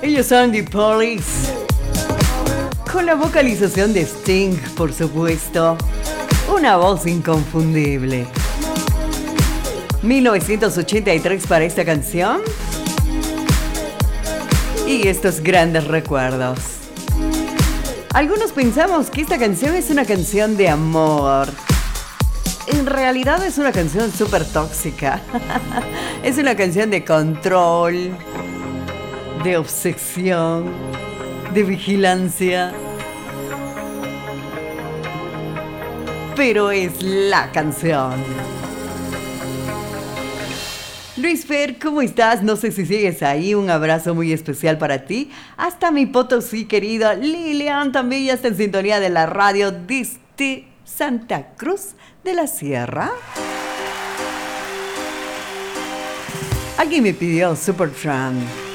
Ellos son The Police, con la vocalización de Sting, por supuesto. Una voz inconfundible. 1983 para esta canción. Y estos grandes recuerdos. Algunos pensamos que esta canción es una canción de amor. En realidad es una canción súper tóxica. Es una canción de control, de obsesión, de vigilancia. Pero es la canción. Luis Fer, ¿cómo estás? No sé si sigues ahí. Un abrazo muy especial para ti. Hasta mi Potosí, querida Lilian, también ya está en sintonía de la radio desde Santa Cruz de la Sierra. Alguien me pidió Supertramp.